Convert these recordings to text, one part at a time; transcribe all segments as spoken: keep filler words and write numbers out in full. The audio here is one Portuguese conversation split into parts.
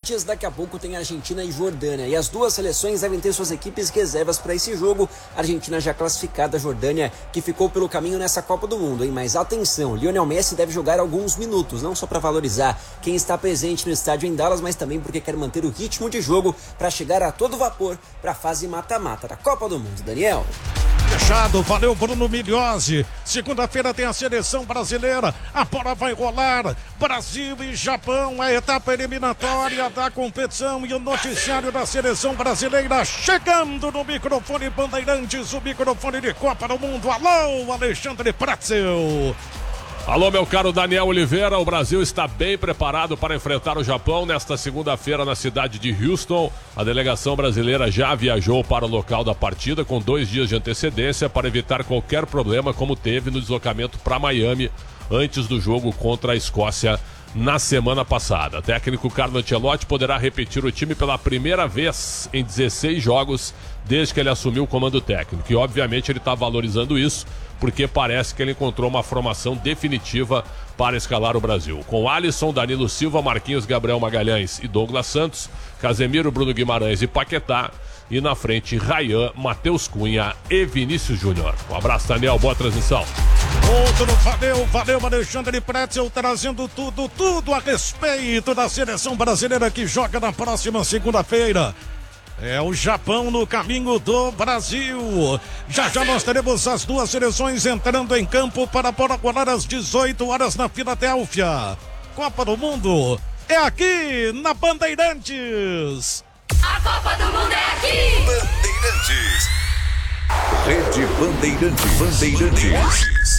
Bandeirantes, daqui a pouco tem Argentina e Jordânia. E as duas seleções devem ter suas equipes reservas para esse jogo. A Argentina já classificada, a Jordânia que ficou pelo caminho nessa Copa do Mundo, hein? Mas atenção, Lionel Messi deve jogar alguns minutos, não só para valorizar quem está presente no estádio em Dallas, mas também porque quer manter o ritmo de jogo para chegar a todo vapor para a fase mata-mata da Copa do Mundo. Daniel. Fechado, valeu Bruno Migliozzi. Segunda-feira tem a seleção brasileira, a bola vai rolar. Brasil e Japão, a etapa eliminatória da competição e o noticiário da seleção brasileira chegando no microfone Bandeirantes, o microfone de Copa do Mundo. Alô, Alexandre Pretzel. Alô, meu caro Daniel Oliveira, o Brasil está bem preparado para enfrentar o Japão nesta segunda-feira na cidade de Houston. A delegação brasileira já viajou para o local da partida com dois dias de antecedência para evitar qualquer problema como teve no deslocamento para Miami antes do jogo contra a Escócia na semana passada. O técnico Carlo Ancelotti poderá repetir o time pela primeira vez em dezesseis jogos desde que ele assumiu o comando técnico. E obviamente ele está valorizando isso porque parece que ele encontrou uma formação definitiva para escalar o Brasil. Com Alisson, Danilo Silva, Marquinhos, Gabriel Magalhães e Douglas Santos, Casemiro, Bruno Guimarães e Paquetá. E na frente, Ryan, Matheus Cunha e Vinícius Júnior. Um abraço, Daniel. Boa transmissão. Outro, valeu, valeu, Alexandre Pretzel, trazendo tudo, tudo a respeito da seleção brasileira que joga na próxima segunda-feira. É o Japão no caminho do Brasil. Já já nós teremos as duas seleções entrando em campo para rolar às dezoito horas na Filadélfia. Copa do Mundo é aqui na Bandeirantes. A Copa do Mundo é aqui. Bandeirantes. Rede Bandeirantes. Bandeirantes.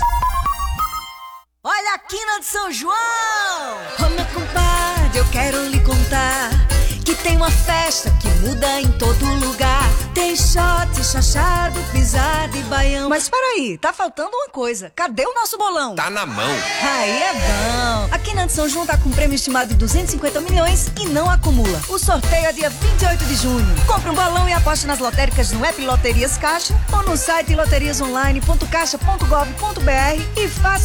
Olha a quina de São João. Ô meu compadre, eu quero lhe contar que tem uma festa que muda em todo lugar. Tem shot, chachado, pisada e baião. Mas peraí, tá faltando uma coisa. Cadê o nosso bolão? Tá na mão. Aí é bom. A Quina de São João tá com um prêmio estimado de duzentos e cinquenta milhões e não acumula. O sorteio é dia vinte e oito de junho. Compre um balão e aposte nas lotéricas no app Loterias Caixa ou no site loterias online ponto caixa ponto gov ponto br e faça